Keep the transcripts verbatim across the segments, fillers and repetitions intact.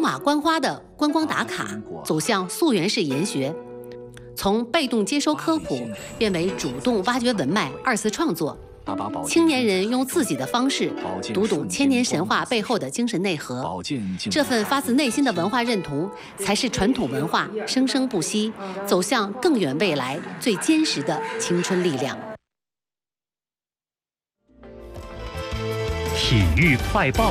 马观花的观光打卡走向溯源式研学，从被动接收科普变为主动挖掘文脉二次创作。青年人用自己的方式读懂千年神话背后的精神内核，这份发自内心的文化认同，才是传统文化生生不息、走向更远未来最坚实的青春力量。 体育快报。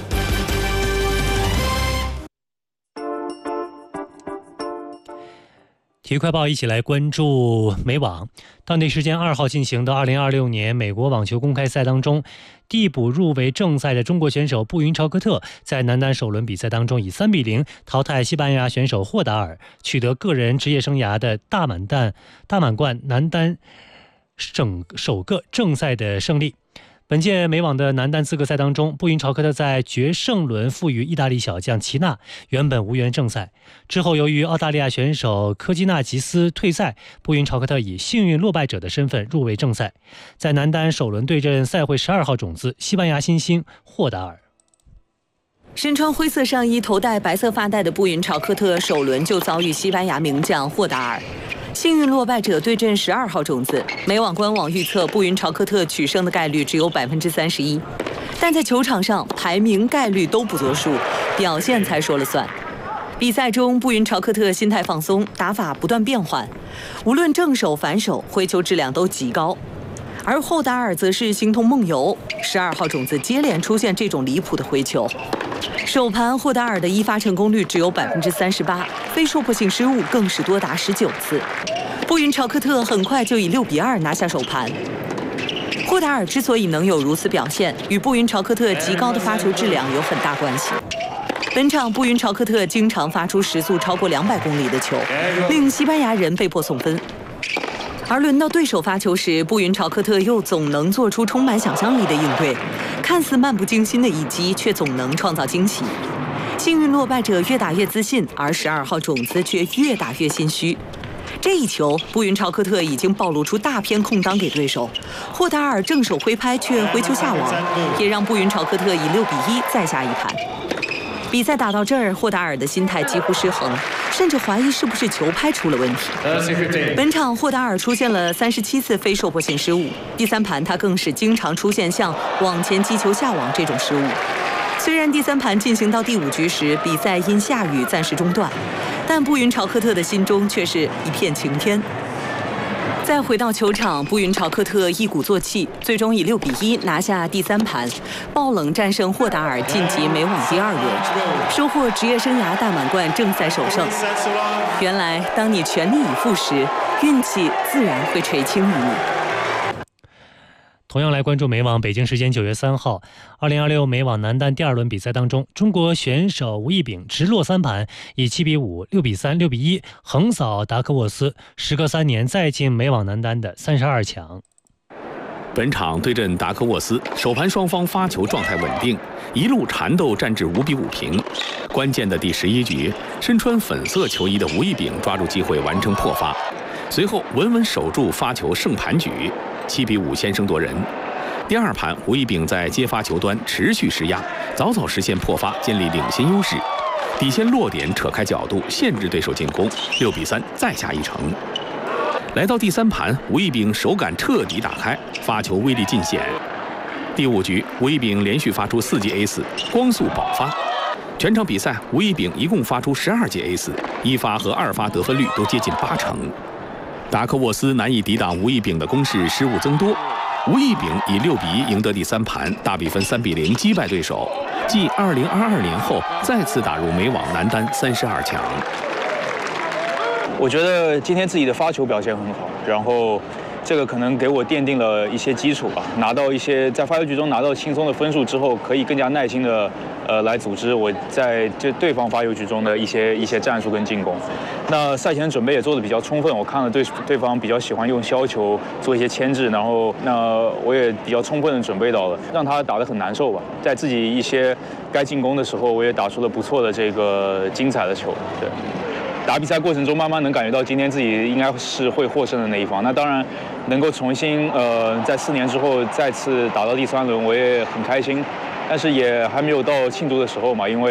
体育快报，一起来关注美网。当地时间二号进行的二零二六年美国网球公开赛当中，递补入围正赛的中国选手布云朝科特在男单首轮比赛当中以三比零淘汰西班牙选手霍达尔，取得个人职业生涯的大满贯大满贯男单整首个正赛的胜利。本届美网的男单资格赛当中，布云朝科特在决胜轮负于意大利小将齐纳，原本无缘正赛。之后由于澳大利亚选手科基纳吉斯退赛，布云朝科特以幸运落败者的身份入围正赛，在男单首轮对阵赛会十二号种子西班牙新星霍达尔。 身穿灰色上衣、头戴白色发带的布云朝科特首轮就遭遇西班牙名将霍达尔。幸运落败者对阵十二号种子，美网官网预测布云朝科特取胜的概率只有百分之三十一，但在球场上排名概率都不作数，表现才说了算。比赛中，布云朝科特心态放松，打法不断变换，无论正手反手，挥球质量都极高。而霍达尔则是形同梦游，十二号种子接连出现这种离谱的挥球。首盘霍达尔的一发成功率只有百分之三十八，非受迫性失误更是多达十九次。布云朝科特很快就以六比二拿下首盘。霍达尔之所以能有如此表现，与布云朝科特极高的发球质量有很大关系。本场布云朝科特经常发出时速超过两百公里的球，令西班牙人被迫送分。而轮到对手发球时，布云朝科特又总能做出充满想象力的应对，看似漫不经心的一击，却总能创造惊喜。幸运落败者越打越自信，而十二号种子却越打越心虚。这一球，布云朝科特已经暴露出大片空当给对手，霍达尔正手挥拍却回球下网，也让布云朝科特以六比一再下一盘。比赛打到这儿，霍达尔的心态几乎失衡，甚至怀疑是不是球拍出了问题。本场霍达尔出现了三十七次非受迫性失误，第三盘他更是经常出现像往前击球下网这种失误。虽然第三盘进行到第五局时，比赛因下雨暂时中断，但布云朝科特的心中却是一片晴天。再回到球场，布云朝科特一鼓作气，最终以六比一拿下第三盘，爆冷战胜霍达尔，晋级美网第二轮，收获职业生涯大满贯正赛首胜。原来，当你全力以赴时，运气自然会垂青于你。 同样来关注美网，北京时间九月三号，二零二六美网男单第二轮比赛当中，中国选手吴亦丙直落三盘，以七比五、六比三、六比一横扫达科沃斯，时隔三年再进美网男单的三十二强。 本场对阵达科沃斯，首盘双方发球状态稳定，一路缠斗战至五比五平。关键的第十一局，身穿粉色球衣的吴亦丙抓住机会完成破发，随后稳稳守住发球胜盘局。七比五先声夺人。第二盘，吴亦丙在接发球端持续施压，早早实现破发，建立领先优势。底线落点扯开角度，限制对手进攻，六比三再下一城。来到第三盘，吴亦丙手感彻底打开，发球威力尽显。第五局，吴亦丙连续发出四记 ace， 光速爆发。全场比赛，吴亦丙一共发出十二记 ace， 一发和二发得分率都接近八成。达科沃斯难以抵挡吴亦丙的攻势，失误增多。吴亦丙以六比一赢得第三盘，大比分三比零击败对手，继二零二二年后再次打入美网男单三十二强。 我觉得今天自己的发球表现很好，然后这个可能给我奠定了一些基础吧。拿到一些在发球局中拿到轻松的分数之后，可以更加耐心的呃来组织我在这对方发球局中的一些一些战术跟进攻。那赛前准备也做得比较充分，我看了对对方比较喜欢用削球做一些牵制，然后那我也比较充分的准备到了，让他打得很难受吧。在自己一些该进攻的时候，我也打出了不错的这个精彩的球。对。打比赛过程中，慢慢能感觉到今天自己应该是会获胜的那一方。那当然，能够重新呃在四年之后再次打到第三轮，我也很开心。但是也还没有到庆祝的时候嘛，因为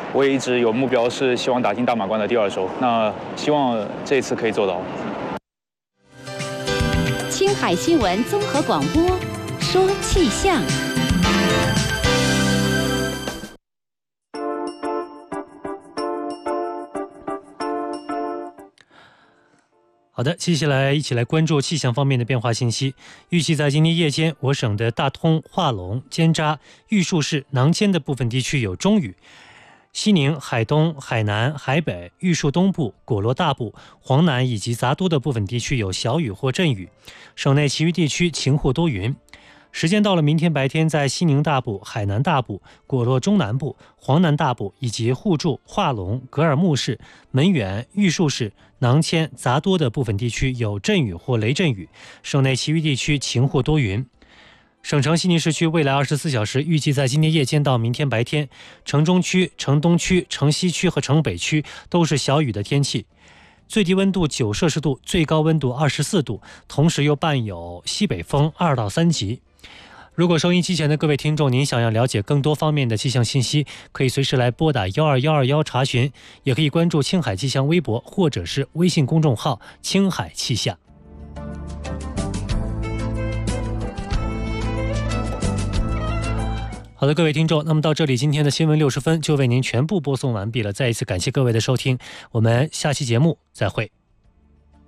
我也一直有目标是希望打进大满贯的第二周，那希望这一次可以做到。 青海新闻综合广播说气象。 好的，接下来一起来关注气象方面的变化信息。预计在今天夜间，我省的大通、化隆、尖扎、玉树市、囊谦的部分地区有中雨。西宁、海东、海南、海北、玉树东部、果洛大部、黄南以及杂都的部分地区有小雨或阵雨，省内其余地区晴或多云。时间到了明天白天，在西宁大部、海南大部、果洛中南部、黄南大部以及互助、化隆、格尔木市、门源、玉树市、囊谦、杂多的部分地区有阵雨或雷阵雨，省内其余地区晴或多云。省城西宁市区未来二十四小时预计在今天夜间到明天白天，城中区、城东区、城西区和城北区都是小雨的天气，最低温度九摄氏度，最高温度二十四度，同时又伴有西北风二到三级。如果收音机前的各位听众您想要了解更多方面的气象信息，可以随时来拨打幺二幺二幺查询，也可以关注青海气象微博或者是微信公众号青海气象。好的，各位听众，那么到这里今天的新闻六十分就为您全部播送完毕了，再一次感谢各位的收听，我们下期节目再会。